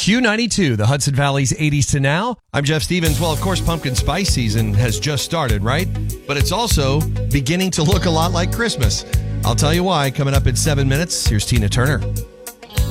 Q92, the Hudson Valley's 80s to now. I'm Jeff Stevens. Well, of course, pumpkin spice season has just started, right? But it's also beginning to look a lot like Christmas. I'll tell you why coming up in 7 minutes. Here's Tina Turner.